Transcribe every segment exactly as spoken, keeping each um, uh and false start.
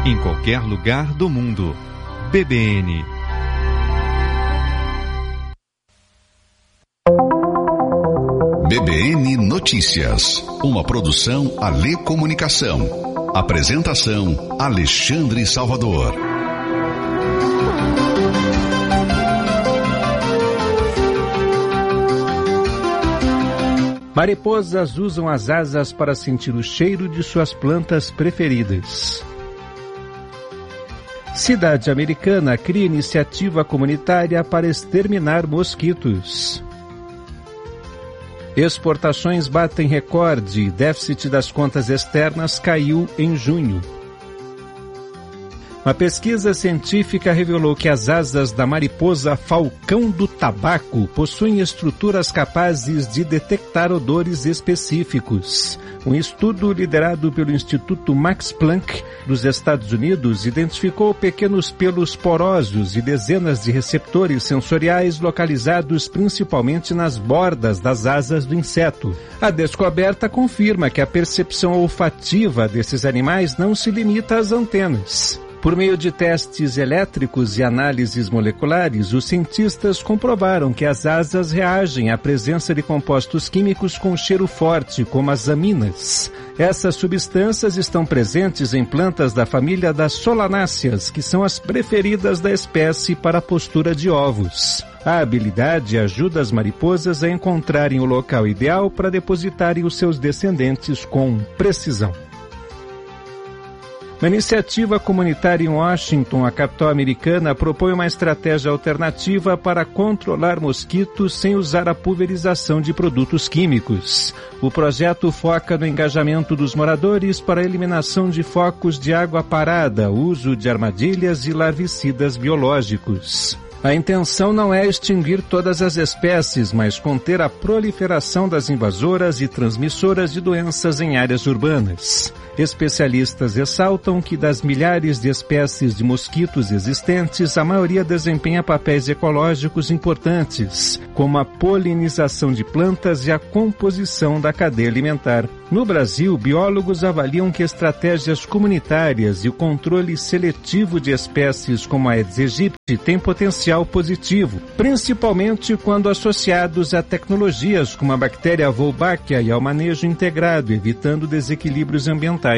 em qualquer lugar do mundo. B B N. B B N Notícias, uma produção Alê Comunicação. Apresentação Alexandre Salvador. Mariposas usam as asas para sentir o cheiro de suas plantas preferidas. Cidade americana cria iniciativa comunitária para exterminar mosquitos. Exportações batem recorde, déficit das contas externas caiu em junho. Uma pesquisa científica revelou que as asas da mariposa falcão do tabaco possuem estruturas capazes de detectar odores específicos. Um estudo liderado pelo Instituto Max Planck dos Estados Unidos identificou pequenos pelos porosos e dezenas de receptores sensoriais localizados principalmente nas bordas das asas do inseto. A descoberta confirma que a percepção olfativa desses animais não se limita às antenas. Por meio de testes elétricos e análises moleculares, os cientistas comprovaram que as asas reagem à presença de compostos químicos com cheiro forte, como as aminas. Essas substâncias estão presentes em plantas da família das solanáceas, que são as preferidas da espécie para a postura de ovos. A habilidade ajuda as mariposas a encontrarem o local ideal para depositarem os seus descendentes com precisão. Uma iniciativa comunitária em Washington, a capital americana, propõe uma estratégia alternativa para controlar mosquitos sem usar a pulverização de produtos químicos. O projeto foca no engajamento dos moradores para a eliminação de focos de água parada, uso de armadilhas e larvicidas biológicos. A intenção não é extinguir todas as espécies, mas conter a proliferação das invasoras e transmissoras de doenças em áreas urbanas. Especialistas ressaltam que das milhares de espécies de mosquitos existentes, a maioria desempenha papéis ecológicos importantes, como a polinização de plantas e a composição da cadeia alimentar. No Brasil, biólogos avaliam que estratégias comunitárias e o controle seletivo de espécies como a Aedes aegypti têm potencial positivo, principalmente quando associados a tecnologias como a bactéria Wolbachia e ao manejo integrado, evitando desequilíbrios ambientais.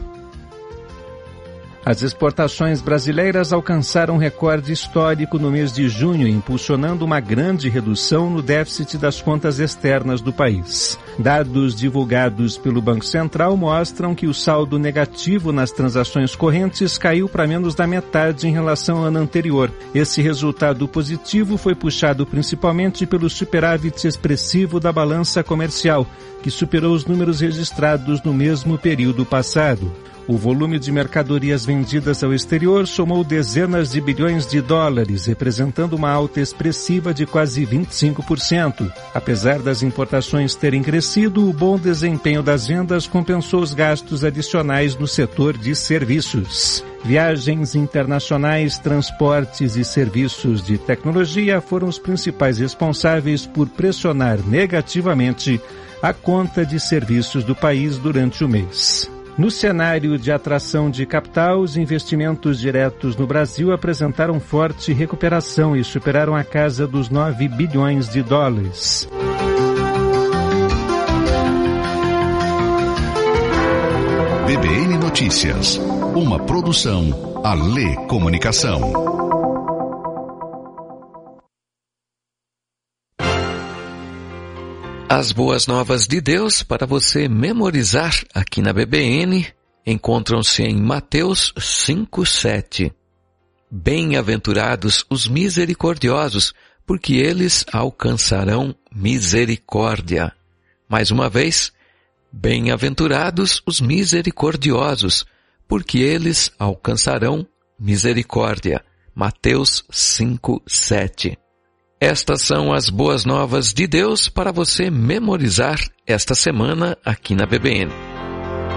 As exportações brasileiras alcançaram um recorde histórico no mês de junho, impulsionando uma grande redução no déficit das contas externas do país. Dados divulgados pelo Banco Central mostram que o saldo negativo nas transações correntes caiu para menos da metade em relação ao ano anterior. Esse resultado positivo foi puxado principalmente pelo superávit expressivo da balança comercial, que superou os números registrados no mesmo período passado. O volume de mercadorias vendidas ao exterior somou dezenas de bilhões de dólares, representando uma alta expressiva de quase vinte e cinco por cento. Apesar das importações terem crescido, o bom desempenho das vendas compensou os gastos adicionais no setor de serviços. Viagens internacionais, transportes e serviços de tecnologia foram os principais responsáveis por pressionar negativamente a conta de serviços do país durante o mês. No cenário de atração de capital, os investimentos diretos no Brasil apresentaram forte recuperação e superaram a casa dos nove bilhões de dólares. B B N Notícias, uma produção Alê Comunicação. As boas novas de Deus para você memorizar aqui na B B N encontram-se em Mateus cinco, sete. Bem-aventurados os misericordiosos, porque eles alcançarão misericórdia. Mais uma vez, bem-aventurados os misericordiosos, porque eles alcançarão misericórdia. Mateus cinco, sete. Estas são as boas novas de Deus para você memorizar esta semana aqui na B B N.